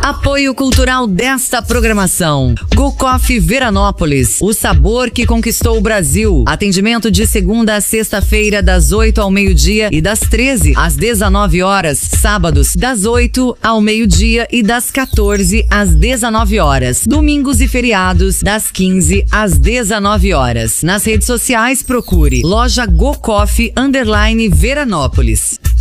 Apoio cultural desta programação. Go Coffee Veranópolis, o sabor que conquistou o Brasil. Atendimento de segunda a sexta-feira, das 8 ao meio-dia e das 13 às 19 horas. Sábados, das 8 ao meio-dia e das 14 às 19 horas. Domingos e feriados, das 15 às 19 horas. Nas redes sociais, procure Loja Go Coffee _Veranópolis.